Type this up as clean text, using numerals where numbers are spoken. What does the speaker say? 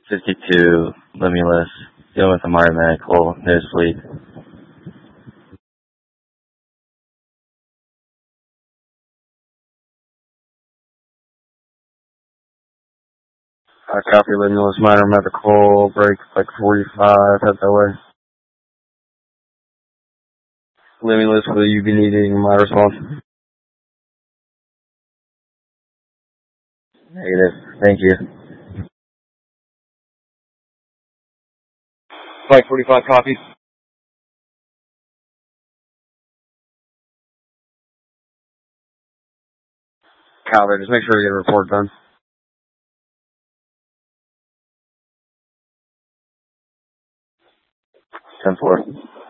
52, Limulus, dealing with a minor medical, no sleep. Copy, Limulus, minor medical, break like 45, head that way. Limulus, will you be needing my response? Negative, thank you. Flight 45, copy. Copy, just make sure you get a report done. 10-4.